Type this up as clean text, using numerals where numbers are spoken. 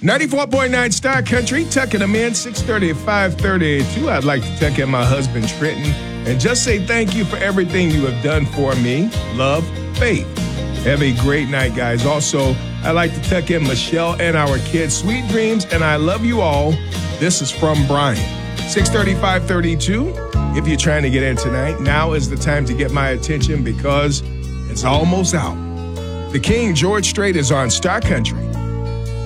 94.9 Star Country, tucking them in, 6:30 at 5:32. I'd like to tuck in my husband, Trenton, and just say thank you for everything you have done for me. Love, faith. Have a great night, guys. Also, I'd like to tuck in Michelle and our kids. Sweet dreams, and I love you all. This is from Brian. 6:30, 5:32. If you're trying to get in tonight, now is the time to get my attention because it's almost out. The King, George Strait, is on Star Country.